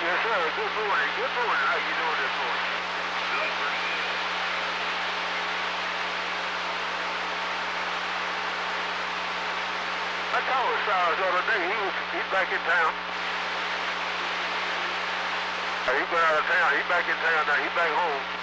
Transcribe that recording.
Yes, sir. Good morning. Good morning. How you doing this morning? Doing pretty good. I talked with Cyrus the other day. He's back in town. He's been out of town. He's back in town now. He's back home.